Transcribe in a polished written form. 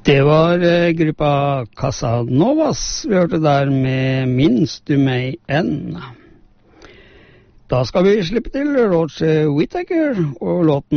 Det var gruppa Casanovas vi hørte der med Minns du meg enn. Da skal vi slippe til Roger Whittaker og låten